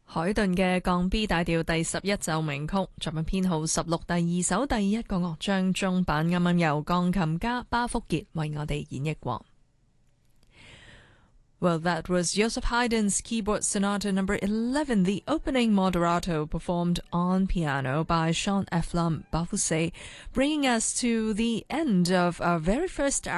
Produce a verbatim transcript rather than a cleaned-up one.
海頓嘅降 B 大調第十一奏鳴曲，作品編號十六，第二首第一個樂章中版，啱啱由鋼琴家巴福傑為我哋演繹過。Well, that was Joseph Haydn's Keyboard Sonata number eleven, the opening moderato performed on piano by Sean Ephraim Bafusé, bringing us to the end of our very first